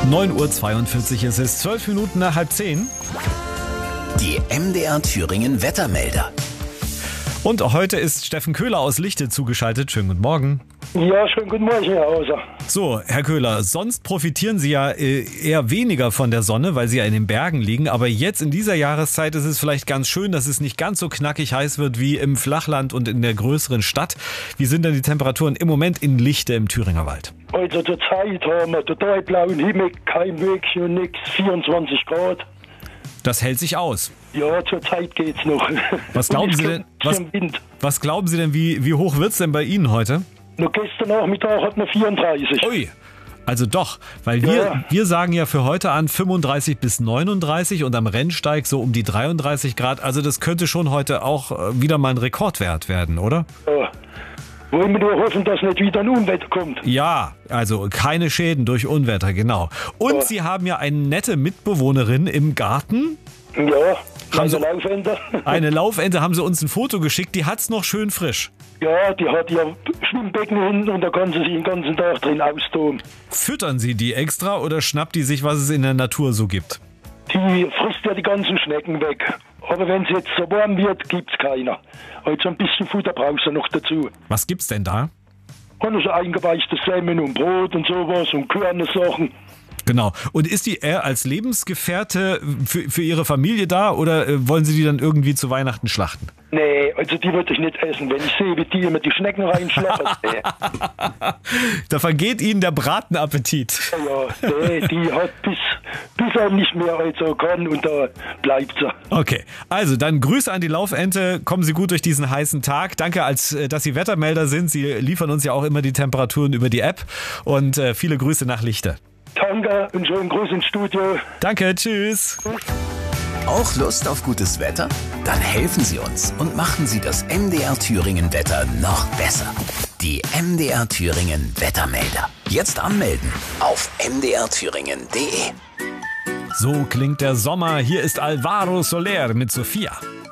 9:42 Uhr, es ist 12 Minuten nach 9:30. Die MDR Thüringen Wettermelder. Und heute ist Steffen Köhler aus Lichte zugeschaltet. Schönen guten Morgen. Ja, schönen guten Morgen, Herr Hauser. So, Herr Köhler, sonst profitieren Sie ja eher weniger von der Sonne, weil Sie ja in den Bergen liegen. Aber jetzt in dieser Jahreszeit ist es vielleicht ganz schön, dass es nicht ganz so knackig heiß wird wie im Flachland und in der größeren Stadt. Wie sind denn die Temperaturen im Moment in Lichte im Thüringer Wald? Also zur Zeit haben wir total blauen Himmel, kein Wölkchen und nichts, 24 Grad. Das hält sich aus. Ja, zur Zeit geht's noch. Was glauben Sie denn, was glauben Sie denn, wie hoch wird's denn bei Ihnen heute? Nur gestern Nachmittag hat man 34. Ui, also doch, weil wir sagen ja für heute an 35 bis 39 und am Rennsteig so um die 33 Grad. Also das könnte schon heute auch wieder mal ein Rekordwert werden, oder? Ja. Wollen wir nur hoffen, dass nicht wieder ein Unwetter kommt. Ja, also keine Schäden durch Unwetter, genau. Und Ja. Sie haben ja eine nette Mitbewohnerin im Garten. Ja, Haben Sie- Laufende. Eine Laufente, haben Sie uns ein Foto geschickt, die hat's noch schön frisch. Ja, die hat ihr Schwimmbecken hinten und da kann sie sich den ganzen Tag drin austoben. Füttern Sie die extra oder schnappt die sich, was es in der Natur so gibt? Die frisst ja die ganzen Schnecken weg. Aber wenn es jetzt so warm wird, gibt's keiner. Also ein bisschen Futter brauchst du noch dazu. Was gibt's denn da? Und so eingeweichtes Semmeln und Brot und sowas und Körnersachen. Genau. Und ist die eher als Lebensgefährte für Ihre Familie da oder wollen Sie die dann irgendwie zu Weihnachten schlachten? Nee, also die würde ich nicht essen. Wenn ich sehe, wie die immer die Schnecken reinschlappen. Nee. Da vergeht Ihnen der Bratenappetit. Ja, nee, die hat bis er nicht mehr also kann und da bleibt sie. Okay, also dann Grüße an die Laufente. Kommen Sie gut durch diesen heißen Tag. Danke, dass Sie Wettermelder sind. Sie liefern uns ja auch immer die Temperaturen über die App. Und viele Grüße nach Lichte. Danke und schönen Gruß ins Studio. Danke, tschüss. Auch Lust auf gutes Wetter? Dann helfen Sie uns und machen Sie das MDR Thüringen Wetter noch besser. Die MDR Thüringen Wettermelder. Jetzt anmelden auf mdrthüringen.de. So klingt der Sommer. Hier ist Alvaro Soler mit Sophia.